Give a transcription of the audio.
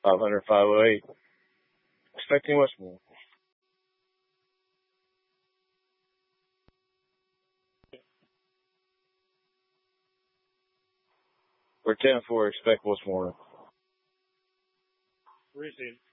500, 508. Expecting Westmore. We're 10-4. Expect Westmore. Receive.